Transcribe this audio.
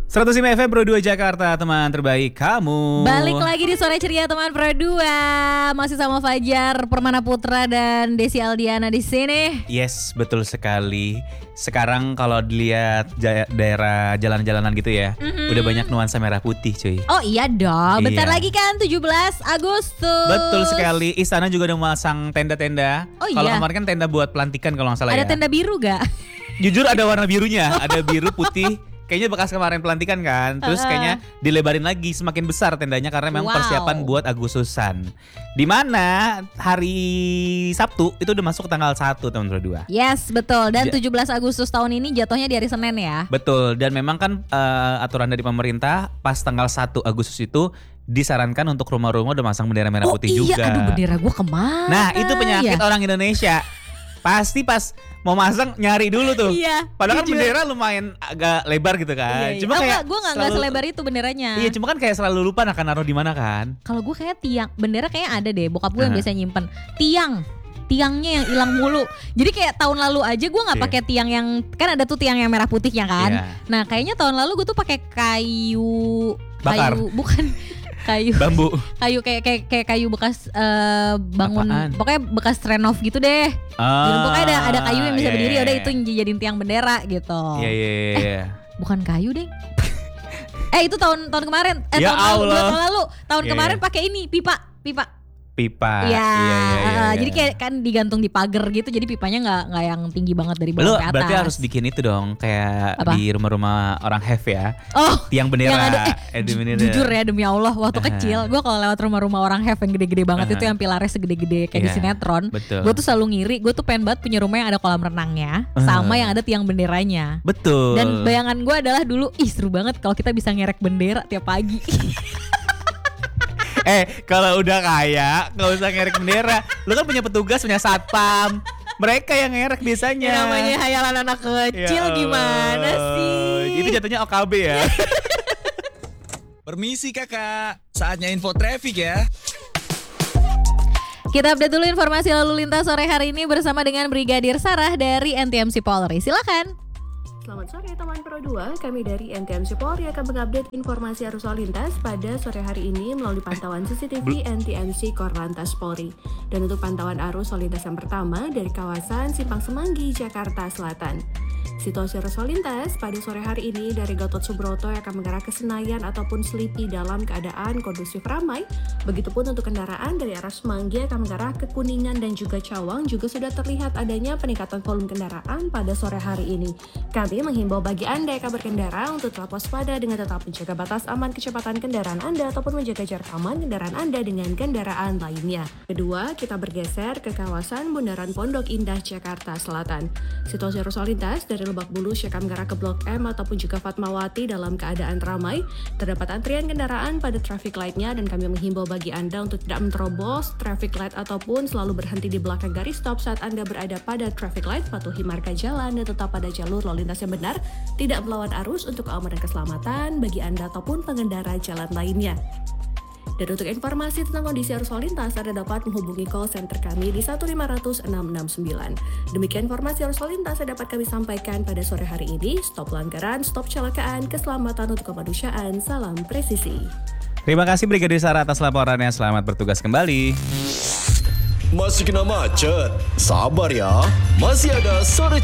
105 FM Pro 2 Jakarta, teman terbaik kamu. Balik lagi di Sore Ceria teman Pro 2. Masih sama Fajar Permana Putra dan Desi Aldiana di sini. Yes, betul sekali. Sekarang kalau dilihat daerah jalan-jalanan gitu ya, udah banyak nuansa merah putih, cuy. Oh iya dong, bentar Iya. lagi kan 17 Agustus. Betul sekali. Istana juga udah memasang tenda-tenda. Oh Kalau iya. kemarin kan tenda buat pelantikan kalau nggak salah Ada ya. tenda biru gak? Jujur ada warna birunya, ada biru putih. Kayaknya bekas kemarin pelantikan kan. Terus kayaknya dilebarin lagi semakin besar tendanya karena memang Wow. persiapan buat Agustusan. Di mana hari Sabtu itu udah masuk ke tanggal 1 teman berdua. Yes, betul. Dan 17 Agustus tahun ini jatuhnya di hari Senin ya. Betul, dan memang kan aturan dari pemerintah pas tanggal 1 Agustus itu disarankan untuk rumah-rumah udah masang bendera merah putih iya, juga. aduh bendera gua kemana? Nah, itu penyakit ya? orang Indonesia. Pasti pas mau masang nyari dulu tuh. Iya, Padahal kan jujur. bendera lumayan agak lebar gitu kan. Iya, iya. Cuma kayak gue nggak selebar itu benderanya. Iya, cuma kan kayak selalu lupa akan naruh di mana kan. Kalau gue kayak tiang bendera kayaknya ada deh. Bokap gue yang Aha. biasa nyimpen tiangnya yang hilang mulu. Jadi kayak tahun lalu aja gue nggak Iya. pakai tiang yang kan ada tuh tiang yang merah putihnya kan. Iya. Nah kayaknya tahun lalu gue tuh pakai kayu Bakar. bukan kayu Bambu. kayu kayak kayu bekas bangun Apaan? pokoknya bekas renov gitu deh. Jadi pokoknya ada kayu yang bisa iya, berdiri iya, udah iya. itu yang dijadiin tiang bendera gitu. Iya, iya, iya. Bukan kayu deh. Itu tahun kemarin. Ya tahun Allah. tahun lalu. Tahun Iya, kemarin iya. pakai ini pipa. Pipa. Iya. Iya. Jadi kayak kan digantung di pagar gitu. Jadi pipanya nggak yang tinggi banget dari Lu bawah ke atas. berarti harus bikin itu dong, kayak Apa? di rumah-rumah orang have ya. Oh. Tiang bendera. Yang ada, di bendera. jujur ya demi Allah waktu kecil gue kalau lewat rumah-rumah orang have yang gede-gede banget itu yang pilarnya segede-gede kayak di Iya, sinetron. betul. Gue tuh selalu ngiri. Gue tuh pengen banget punya rumah yang ada kolam renangnya sama yang ada tiang benderanya. Betul. Dan bayangan gue adalah dulu seru banget kalau kita bisa ngerek bendera tiap pagi. Kalau udah kaya nggak usah ngerek bendera. Lu kan punya petugas, punya satpam. Mereka yang ngerek biasanya. Ya, namanya hayalan anak kecil Ya Allah. gimana sih? Itu jatuhnya OKB ya. Permisi kakak, saatnya info traffic ya. Kita update dulu informasi lalu lintas sore hari ini bersama dengan Brigadir Sarah dari NTMC Polri. Silakan. Selamat sore teman Pro 2, kami dari NTMC Polri akan mengupdate informasi arus lalu lintas pada sore hari ini melalui pantauan CCTV NTMC Korlantas Polri. Dan untuk pantauan arus lalu lintas yang pertama dari kawasan Simpang Semanggi, Jakarta Selatan. Situasi arus lalu lintas pada sore hari ini dari Gatot Subroto yang akan mengarah ke Senayan ataupun Selipi dalam keadaan kondusif ramai. Begitupun untuk kendaraan dari arah Semanggi yang akan mengarah ke Kuningan dan juga Cawang juga sudah terlihat adanya peningkatan volume kendaraan pada sore hari ini. Kami menghimbau bagi Anda yang akan berkendara untuk tetap waspada dengan tetap menjaga batas aman kecepatan kendaraan Anda ataupun menjaga jarak aman kendaraan Anda dengan kendaraan lainnya. Kedua, kita bergeser ke kawasan Bundaran Pondok Indah, Jakarta Selatan. Situasi arus lalu lintas dari Lebak Bulus yang akan mengarah ke Blok M ataupun juga Fatmawati dalam keadaan ramai. Terdapat antrian kendaraan pada traffic light-nya dan kami menghimbau bagi Anda untuk tidak menerobos traffic light ataupun selalu berhenti di belakang garis stop saat Anda berada pada traffic light, patuhi marka jalan dan tetap pada jalur lalu lintas yang benar, tidak melawan arus untuk keamanan dan keselamatan bagi Anda ataupun pengendara jalan lainnya. Dan untuk informasi tentang kondisi arus lalu lintas, Anda dapat menghubungi call center kami di 1500669. Demikian informasi arus lalu lintas yang dapat kami sampaikan pada sore hari ini. Stop pelanggaran, stop kecelakaan, keselamatan untuk kemanusiaan. Salam presisi. Terima kasih Brigadir Sarah atas laporannya. Selamat bertugas kembali. Masih kena macet? Sabar ya, masih ada sore